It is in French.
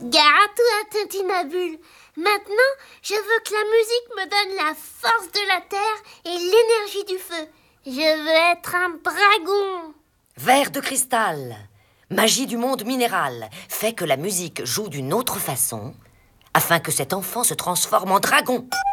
Gare à toi, Tintinabule. Maintenant, je veux que la musique me donne la force de la terre et l'énergie du feu. Je veux être un dragon. Verre de cristal, magie du monde minéral, fait que la musique joue d'une autre façon, afin que cet enfant se transforme en dragon.